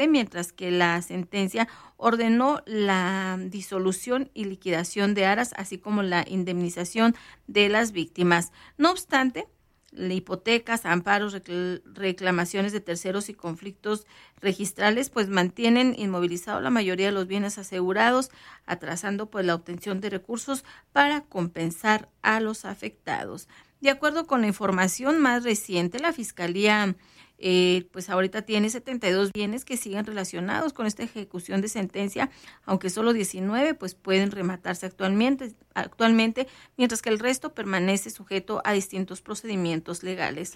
mientras que la sentencia ordenó la disolución y liquidación de Aras, así como la indemnización de las víctimas. No obstante, hipotecas, amparos, reclamaciones de terceros y conflictos registrales pues mantienen inmovilizado la mayoría de los bienes asegurados, atrasando pues la obtención de recursos para compensar a los afectados. De acuerdo con la información más reciente, la Fiscalía pues ahorita tiene 72 bienes que siguen relacionados con esta ejecución de sentencia, aunque solo 19 pues pueden rematarse actualmente, mientras que el resto permanece sujeto a distintos procedimientos legales.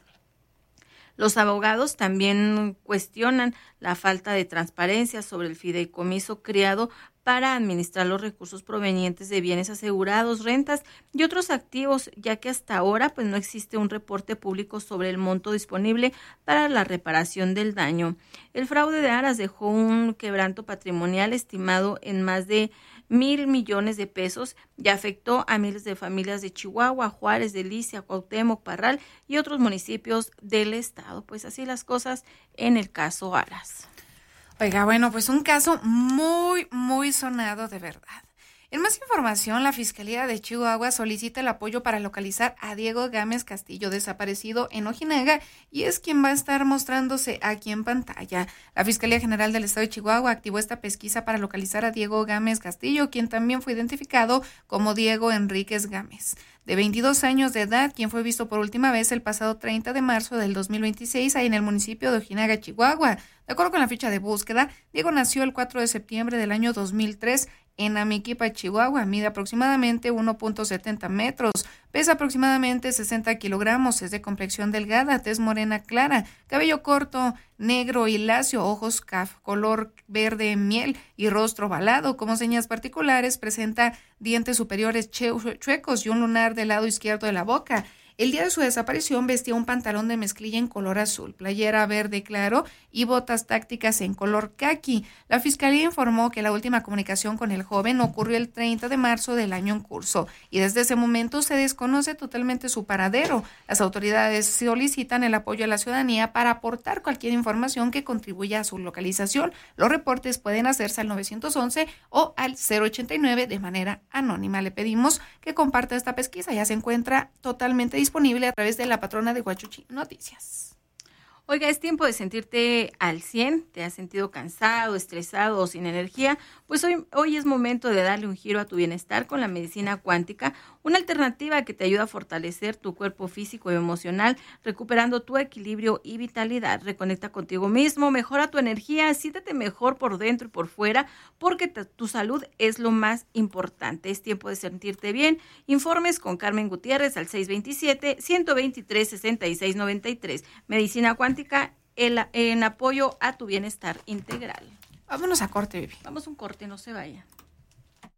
Los abogados también cuestionan la falta de transparencia sobre el fideicomiso creado para administrar los recursos provenientes de bienes asegurados, rentas y otros activos, ya que hasta ahora pues no existe un reporte público sobre el monto disponible para la reparación del daño. El fraude de Aras dejó un quebranto patrimonial estimado en más de 1,000 millones de pesos y afectó a miles de familias de Chihuahua, Juárez, Delicia, Cuauhtémoc, Parral y otros municipios del estado. Pues así las cosas en el caso Aras. Oiga, bueno, pues un caso muy, muy sonado de verdad. En más información, la Fiscalía de Chihuahua solicita el apoyo para localizar a Diego Gámez Castillo, desaparecido en Ojinaga, y es quien va a estar mostrándose aquí en pantalla. La Fiscalía General del Estado de Chihuahua activó esta pesquisa para localizar a Diego Gámez Castillo, quien también fue identificado como Diego Enríquez Gámez, de 22 años de edad, quien fue visto por última vez el pasado 30 de marzo del 2026 ahí en el municipio de Ojinaga, Chihuahua. De acuerdo con la ficha de búsqueda, Diego nació el 4 de septiembre del año 2003 en Amiquipa, Chihuahua. Mide aproximadamente 1.70 metros, pesa aproximadamente 60 kilogramos, es de complexión delgada, tez morena clara, cabello corto, negro y lacio, ojos color verde miel y rostro ovalado. Como señas particulares, presenta dientes superiores chuecos y un lunar del lado izquierdo de la boca. El día de su desaparición vestía un pantalón de mezclilla en color azul, playera verde claro y botas tácticas en color caqui. La Fiscalía informó que la última comunicación con el joven ocurrió el 30 de marzo del año en curso y desde ese momento se desconoce totalmente su paradero. Las autoridades solicitan el apoyo a la ciudadanía para aportar cualquier información que contribuya a su localización. Los reportes pueden hacerse al 911 o al 089 de manera anónima. Le pedimos que comparta esta pesquisa, ya se encuentra totalmente disponible a través de la patrona de Huachuchi Noticias. Oiga, es tiempo de sentirte al 100, te has sentido cansado, estresado o sin energía, pues hoy es momento de darle un giro a tu bienestar con la medicina cuántica, una alternativa que te ayuda a fortalecer tu cuerpo físico y emocional, recuperando tu equilibrio y vitalidad. Reconecta contigo mismo, mejora tu energía, siéntete mejor por dentro y por fuera, porque tu salud es lo más importante. Es tiempo de sentirte bien. Informes con Carmen Gutiérrez al 627-123-6693. Medicina cuántica en apoyo a tu bienestar integral. Vámonos a corte, Vivi. Vamos a un corte, no se vaya.